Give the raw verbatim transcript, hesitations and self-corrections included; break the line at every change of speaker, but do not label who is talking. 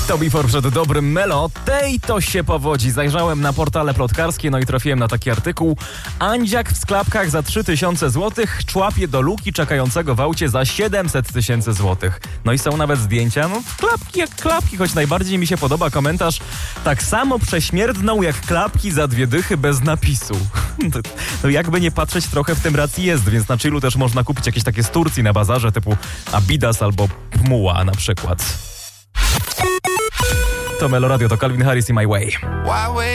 To before przed dobrym Melo, tej to się powodzi. Zajrzałem na portale plotkarskie, no i trafiłem na taki artykuł. Andziak w sklepach za trzy tysiące złotych człapie do luki czekającego w aucie za siedemset tysięcy złotych. No i są nawet zdjęcia, no klapki jak klapki, choć najbardziej mi się podoba komentarz. Tak samo prześmierdną jak klapki za dwie dychy bez napisu. No jakby nie patrzeć, trochę w tym racji jest, więc na chillu też można kupić jakieś takie z Turcji na bazarze typu Adidas albo Pmuła na przykład. To Melo Radio, to Calvin Harris i My Way.